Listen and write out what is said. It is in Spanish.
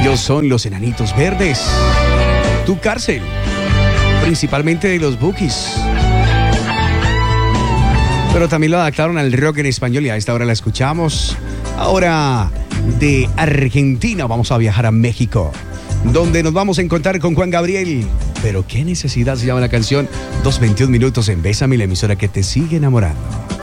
Ellos son los Enanitos Verdes. Tu Cárcel, principalmente de los Bookies. Pero también lo adaptaron al rock en español y a esta hora la escuchamos. Ahora de Argentina vamos a viajar a México, donde nos vamos a encontrar con Juan Gabriel. Pero qué necesidad se llama la canción. 2:21 en Bésame, la emisora que te sigue enamorando.